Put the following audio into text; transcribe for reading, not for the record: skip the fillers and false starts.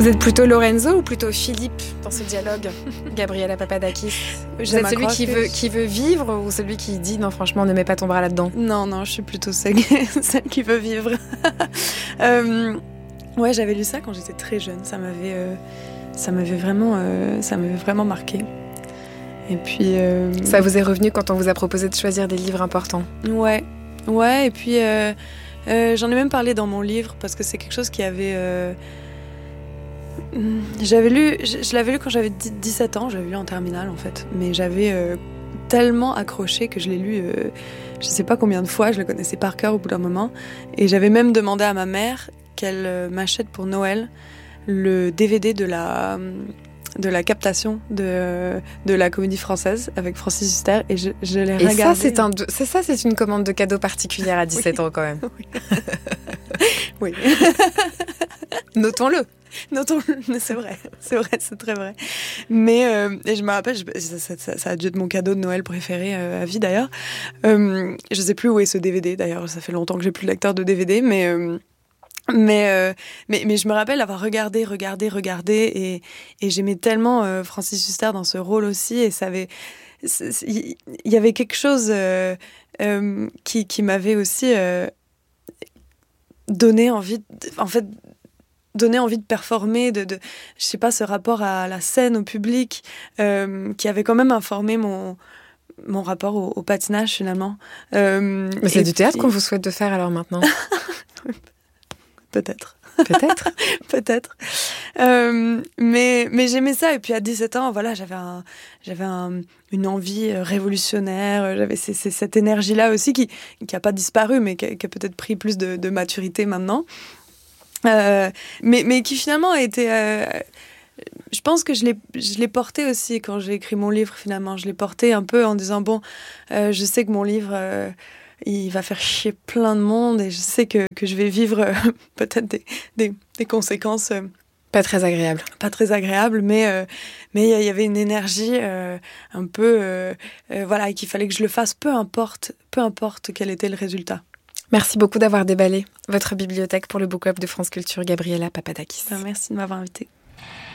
Vous êtes plutôt Lorenzo ou plutôt Philippe dans ce dialogue, Gabriela Papadakis? Vous êtes celui qui veut vivre ou celui qui dit non franchement ne mets pas ton bras là-dedans? Non, je suis plutôt celle qui veut vivre. Ouais, j'avais lu ça quand j'étais très jeune, ça m'avait vraiment marqué. Et puis ça vous est revenu quand on vous a proposé de choisir des livres importants? Ouais, et puis j'en ai même parlé dans mon livre parce que c'est quelque chose qui avait je l'avais lu quand j'avais 17 ans, j'avais lu en terminale en fait, mais j'avais tellement accroché que je l'ai lu je sais pas combien de fois, je le connaissais par cœur au bout d'un moment, et j'avais même demandé à ma mère qu'elle m'achète pour Noël le DVD de la captation de la Comédie Française avec Francis Huster, et je l'ai regardé. Et ça, c'est une commande de cadeau particulière à 17 ans quand même. Oui. Notons-le, c'est vrai, c'est très vrai. Mais et je me rappelle, ça a dû être mon cadeau de Noël préféré à vie d'ailleurs. Je sais plus où est ce DVD d'ailleurs, ça fait longtemps que j'ai plus de lecteur de DVD, mais je me rappelle avoir regardé et j'aimais tellement Francis Huster dans ce rôle aussi, et il y avait quelque chose qui m'avait aussi donné envie de performer, je sais pas, ce rapport à la scène, au public, qui avait quand même informé mon rapport au patinage finalement. Mais c'est du théâtre qu'on vous souhaite de faire alors maintenant? Peut-être. Peut-être. Mais j'aimais ça, et puis à 17 ans, voilà, j'avais une envie révolutionnaire, j'avais cette énergie-là aussi qui a pas disparu, mais qui a peut-être pris plus de maturité maintenant. Mais qui finalement a été... je pense que je l'ai porté aussi quand j'ai écrit mon livre, finalement. Je l'ai porté un peu en disant, bon, je sais que mon livre... il va faire chier plein de monde, et je sais que je vais vivre peut-être des conséquences pas très agréables, mais il y avait une énergie un peu voilà, et qu'il fallait que je le fasse, peu importe quel était le résultat. Merci beaucoup d'avoir déballé votre bibliothèque pour le Book Club de France Culture, Gabriela Papadakis. Merci de m'avoir invitée.